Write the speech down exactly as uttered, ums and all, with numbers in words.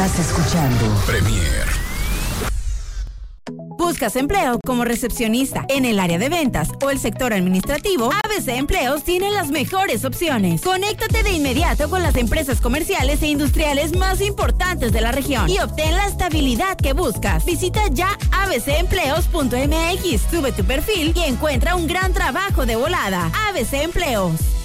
Estás escuchando Premier. ¿Buscas empleo como recepcionista en el área de ventas o el sector administrativo? A B C Empleos tiene las mejores opciones. Conéctate de inmediato con las empresas comerciales e industriales más importantes de la región y obtén la estabilidad que buscas. Visita ya a b c empleos punto m x, sube tu perfil y encuentra un gran trabajo de volada. A B C Empleos.